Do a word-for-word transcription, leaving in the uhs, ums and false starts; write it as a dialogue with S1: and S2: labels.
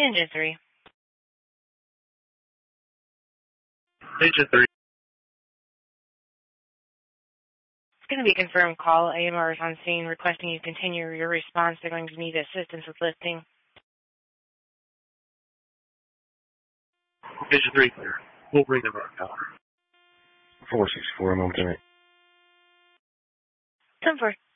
S1: Engine three.
S2: Engine three.
S1: It's going to be a confirmed call. A M R is on scene requesting you continue your response. They're going to need assistance with lifting.
S2: Engine three clear. We'll bring them up now.
S3: four six four, I'm on tonight.
S1: ten four.